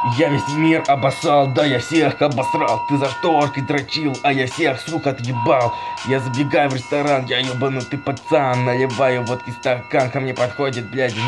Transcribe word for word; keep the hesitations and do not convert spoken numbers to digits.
Я весь мир обоссал, да я всех обосрал. Ты за шторкой дрочил, а я всех, сука, отъебал. Я забегаю в ресторан, я ебанутый пацан. Наливаю водки стакан, ко мне подходит, блядь,